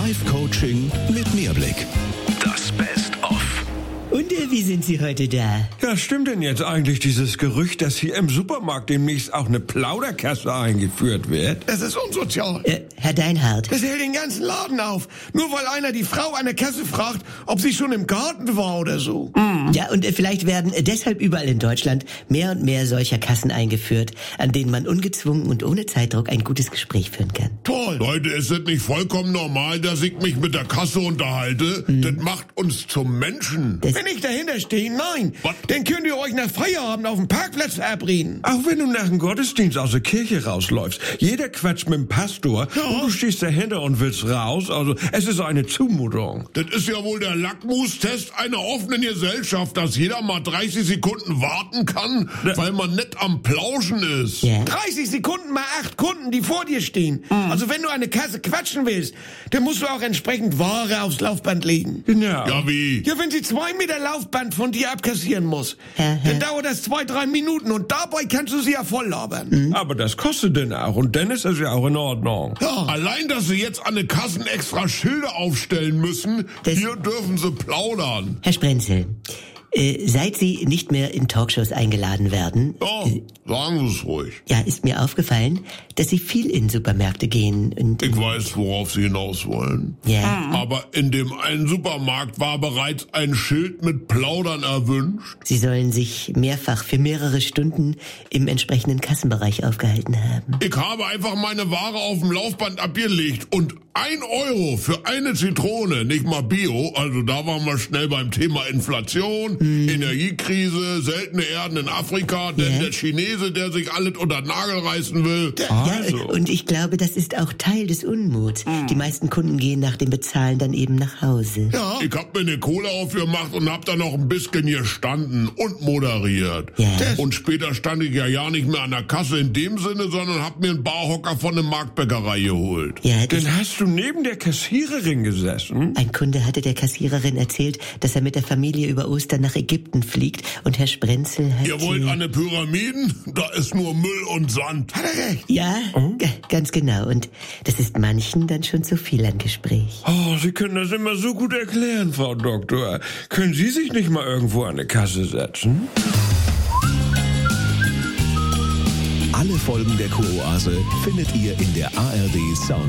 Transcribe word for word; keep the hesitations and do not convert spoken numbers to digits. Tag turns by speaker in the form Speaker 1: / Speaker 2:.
Speaker 1: Live-Coaching mit Mehrblick. Das Best-of.
Speaker 2: Und äh, wie sind Sie heute da?
Speaker 3: Ja, stimmt denn jetzt eigentlich dieses Gerücht, dass hier im Supermarkt demnächst auch eine Plauderkasse eingeführt wird?
Speaker 4: Das ist unsozial.
Speaker 2: Äh, Herr Deinhardt.
Speaker 4: Das hält den ganzen Laden auf. Nur weil einer die Frau an der Kasse fragt, ob sie schon im Garten war oder so.
Speaker 2: Mm. Ja, und äh, vielleicht werden äh, deshalb überall in Deutschland mehr und mehr solcher Kassen eingeführt, an denen man ungezwungen und ohne Zeitdruck ein gutes Gespräch führen kann.
Speaker 4: Toll.
Speaker 5: Leute, ist es nicht vollkommen normal, dass ich mich mit der Kasse unterhalte? Mhm. Das macht uns zum Menschen.
Speaker 2: Das
Speaker 4: Wenn ich dahinter stehe, nein.
Speaker 5: Was?
Speaker 4: Dann könnt ihr euch nach Feierabend auf dem Parkplatz verabreden.
Speaker 3: Auch wenn du nach dem Gottesdienst aus der Kirche rausläufst. Jeder quatscht mit dem Pastor
Speaker 4: Ja.
Speaker 3: und du stehst dahinter und willst raus. Also es ist eine Zumutung.
Speaker 5: Das ist ja wohl der Lackmustest einer offenen Gesellschaft, dass jeder mal dreißig Sekunden warten kann,
Speaker 3: Ne.
Speaker 5: weil man nicht am Plauschen ist.
Speaker 2: Ja.
Speaker 4: dreißig Sekunden mal acht Kunden, die vor dir stehen.
Speaker 3: Mhm.
Speaker 4: Also wenn du eine Kasse quatschen willst, dann musst du auch entsprechend Ware aufs Laufband legen.
Speaker 3: Genau.
Speaker 5: Ja, wie?
Speaker 4: Ja, wenn sie zwei Meter Laufband von dir abkassieren muss,
Speaker 2: Ja, ja.
Speaker 4: dann dauert das zwei, drei Minuten und dabei kannst du sie ja voll labern.
Speaker 3: Aber das kostet denn auch und dann ist das ja auch in Ordnung.
Speaker 4: Ja.
Speaker 5: Allein, dass sie jetzt an den Kassen extra Schilder aufstellen müssen,
Speaker 2: Das-
Speaker 5: hier dürfen sie plaudern.
Speaker 2: Herr Sprenzel, äh, seit Sie nicht mehr in Talkshows eingeladen werden,
Speaker 5: Ja, sagen Sie es ruhig.
Speaker 2: ja, ist mir aufgefallen, dass Sie viel in Supermärkte gehen und
Speaker 5: Ich weiß, worauf Sie hinaus wollen.
Speaker 2: ja,
Speaker 5: Aber in dem einen Supermarkt war bereits ein Schild mit Plaudern erwünscht.
Speaker 2: Sie sollen sich mehrfach für mehrere Stunden im entsprechenden Kassenbereich aufgehalten haben.
Speaker 5: Ich habe einfach meine Ware auf dem Laufband abgelegt und ein Euro für eine Zitrone, nicht mal Bio, also da waren wir schnell beim Thema Inflation, Energiekrise, seltene Erden in Afrika, denn
Speaker 2: Ja.
Speaker 5: der Chinese, der sich alles unter den Nagel reißen will.
Speaker 3: Also.
Speaker 2: Ja, und ich glaube, das ist auch Teil des Unmuts. Die meisten Kunden gehen nach dem Bezahlen dann eben nach Hause.
Speaker 4: Ja.
Speaker 5: Ich hab mir eine Kohle aufgemacht und hab da noch ein bisschen gestanden und moderiert.
Speaker 2: Ja.
Speaker 5: Und später stand ich ja ja nicht mehr an der Kasse in dem Sinne, sondern hab mir einen Barhocker von der Marktbäckerei geholt.
Speaker 2: Ja, das,
Speaker 3: Dann hast du neben der Kassiererin gesessen?
Speaker 2: ein Kunde hatte der Kassiererin erzählt, dass er mit der Familie über Ostern nach Ägypten fliegt und Herr Sprenzel hat...
Speaker 5: Ihr wollt
Speaker 2: äh,
Speaker 5: an die Pyramiden? Da ist nur Müll und Sand.
Speaker 4: Hat er recht?
Speaker 2: Ja, g- ganz genau. Und das ist manchen dann schon zu viel an Gespräch.
Speaker 3: Oh, Sie können das immer so gut erklären, Frau Doktor. Können Sie sich nicht mal irgendwo an eine Kasse setzen?
Speaker 1: Alle Folgen der Kuroase findet ihr in der A R D Sound